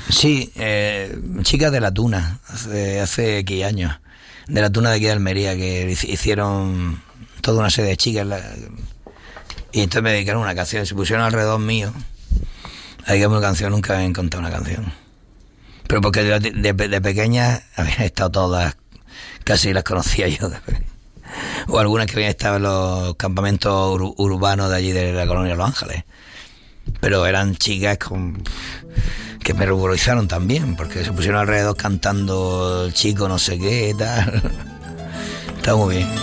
Sí, chicas de la Tuna, hace X años, de la Tuna de aquí de Almería, que hicieron toda una serie de chicas, y entonces me dedicaron una canción, se pusieron alrededor mío, dedicamos una canción, nunca habían contado una canción. Pero porque de pequeñas habían estado todas, casi las conocía yo, o algunas que habían estado en los campamentos urbanos de allí de la colonia Los Ángeles. Pero eran chicas que me ruborizaron también, porque se pusieron alrededor cantando el chico no sé qué, tal. Está muy bien.